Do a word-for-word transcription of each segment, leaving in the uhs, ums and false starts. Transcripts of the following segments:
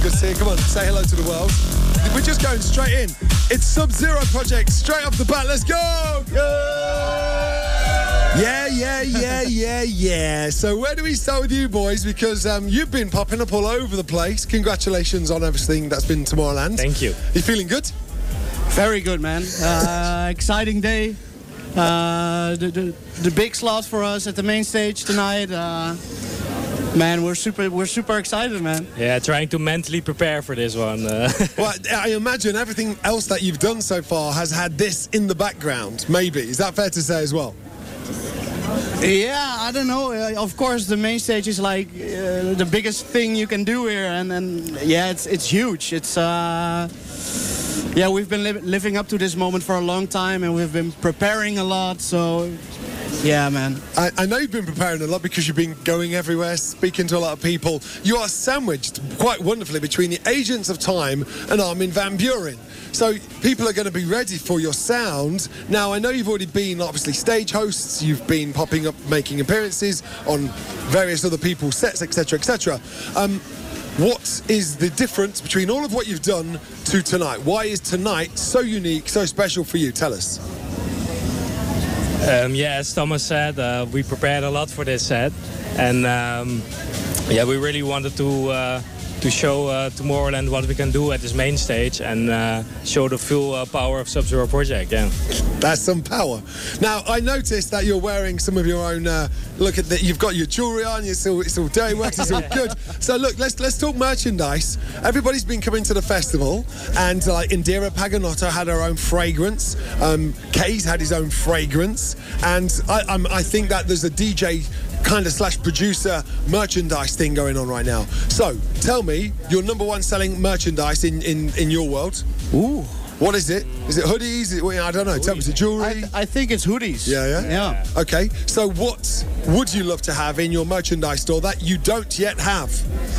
good to see you. Come on, say hello to the world. We're just going straight in. It's Sub-Zero Project, straight off the bat. Let's go! Yeah, yeah, yeah, yeah, yeah. So where do we start with you, boys? Because um, you've been popping up all over the place. Congratulations on everything that's been Tomorrowland. Thank you. You feeling good? Very good, man. Uh, exciting day. Uh, the, the the big slot for us at the main stage tonight. Uh, man, we're super we're super excited, man. Yeah, trying to mentally prepare for this one. Uh. Well, I imagine everything else that you've done so far has had this in the background. Maybe is that fair to say as well? Yeah, I don't know. Uh, of course, the main stage is like uh, the biggest thing you can do here, and and yeah, it's it's huge. It's. Uh, Yeah, we've been li- living up to this moment for a long time, and we've been preparing a lot, so yeah, man. I, I know you've been preparing a lot because you've been going everywhere, speaking to a lot of people. You are sandwiched quite wonderfully between the Agents of Time and Armin van Buuren. So people are going to be ready for your sound. Now, I know you've already been, obviously, stage hosts. You've been popping up, making appearances on various other people's sets, et cetera, et cetera. Um, What is the difference between all of what you've done to tonight? Why is tonight so unique, so special for you? Tell us. Um, yeah, as Thomas said, uh, we prepared a lot for this set. And um, yeah, we really wanted to uh, to show uh, Tomorrowland what we can do at this main stage and uh, show the full uh, power of Sub-Zero Project, yeah. That's some power. Now, I noticed that you're wearing some of your own, uh, look at that, you've got your jewellery on, it's all, it's all dirty works, it's all good. So look, let's let's talk merchandise. Everybody's been coming to the festival, and uh, like Indira Paganotto had her own fragrance, um, Kay's had his own fragrance, and I, I'm, I think that there's a D J kind of slash producer merchandise thing going on right now. So, tell me, your number one selling merchandise in, in, in your world. Ooh. What is it? Is it hoodies? Is it, I don't know. Tell me, is it jewelry? I, th- I think it's hoodies. Yeah, yeah? Yeah. Okay, so what would you love to have in your merchandise store that you don't yet have?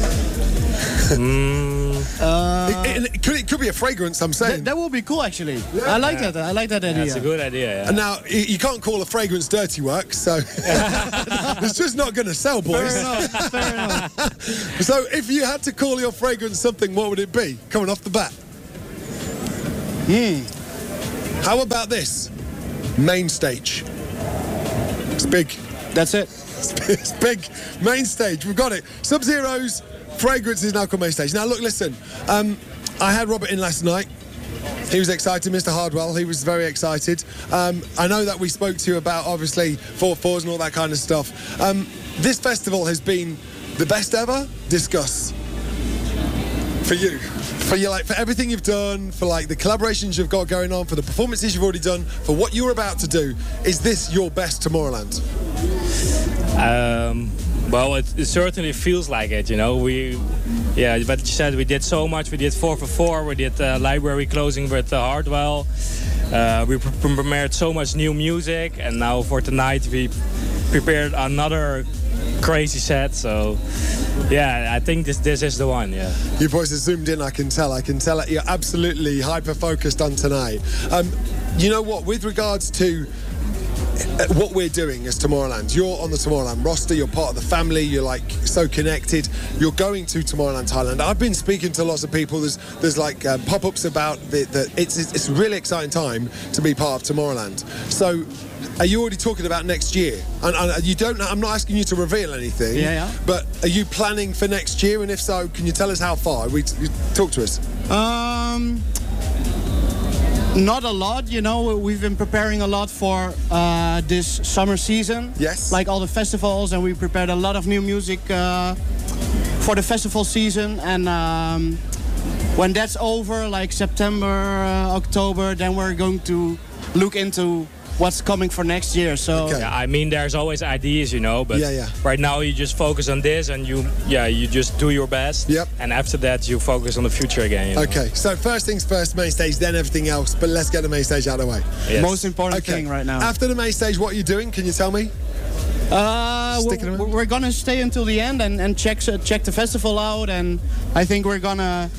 mm. Uh, it, it, it, could, it could be a fragrance, I'm saying. Th- that would be cool, actually. Yeah. I like Yeah. that. I like that idea. That's a good idea, yeah. And now, you, you can't call a fragrance dirty work, so it's just not going to sell, boys. Fair enough. Fair enough. So if you had to call your fragrance something, what would it be, coming off the bat? Hmm. How about this? Main stage. It's big. That's it. It's big. Main stage. We've got it. Sub-Zero's fragrance is now called main stage. Now, look, listen. Um, I had Robert in last night. He was excited, Mister Hardwell. He was very excited. Um, I know that we spoke to you about, obviously, four fours and all that kind of stuff. Um, this festival has been the best ever. Discuss. For you. For you, like, for everything you've done, for like the collaborations you've got going on, for the performances you've already done, for what you're about to do, is this your best Tomorrowland? Um, well, it, it certainly feels like it, you know. We, yeah, but you said we did so much. We did four for four. We did uh, library closing with uh, Hardwell. Uh, we pre- premiered so much new music, and now for tonight we prepared another crazy set. So, yeah, I think this this is the one. Yeah. You boys are zoomed in. I can tell. I can tell that you're absolutely hyper focused on tonight. Um, you know what? With regards to what we're doing as Tomorrowland, you're on the Tomorrowland roster, you're part of the family, you're like so connected, you're going to Tomorrowland Thailand. I've been speaking to lots of people, there's there's like uh, pop-ups about the, the it's, it's a really exciting time to be part of Tomorrowland. So are you already talking about next year? And, and you don't I'm not asking you to reveal anything, yeah, yeah. but are you planning for next year, and if so, can you tell us how far? We, you talk to us. Um, not a lot, you know. We've been preparing a lot for uh, this summer season. Yes. Like all the festivals, and we prepared a lot of new music uh, for the festival season. And um, when that's over, like September, uh, October, then we're going to look into what's coming for next year. So Okay. Yeah, I mean, there's always ideas, you know, but Yeah, yeah. right now you just focus on this, and you, yeah, you just do your best. Yep. And after that, you focus on the future again. You know? Okay, so first things first, main stage, then everything else, but let's get the main stage out of the way. Yes. most important Okay. thing right now. After the main stage, what are you doing? Can you tell me? Uh, Stick it we're, around? we're gonna stay until the end and, and check check the festival out, and I think we're gonna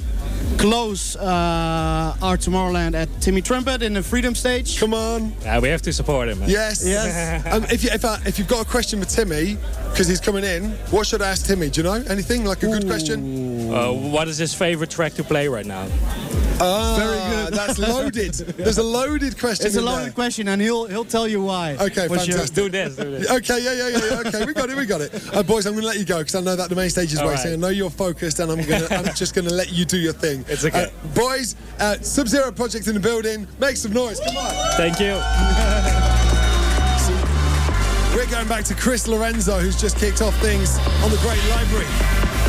close uh, our Tomorrowland at Timmy Trumpet in the Freedom Stage. Come on. Yeah, we have to support him. Man. Yes. Yes. um, if, you, if, I, if you've got a question for Timmy, because he's coming in, what should I ask Timmy? Do you know anything? Like a good question? Uh, what is his favorite track to play right now? Ah, Very good. That's loaded. There's a loaded question. It's a in loaded there. question, and he'll he'll tell you why. Okay, For sure. fantastic. Do this, do this. Okay, yeah, yeah, yeah, yeah. Okay, we got it, we got it. Uh, boys, I'm going to let you go because I know that the main stage is All racing. right. I know you're focused, and I'm going to, I'm just going to let you do your thing. It's okay. Uh, boys, uh, Sub-Zero Project in the building. Make some noise. Come on. Thank you. We're going back to Chris Lorenzo, who's just kicked off things on the Great Library.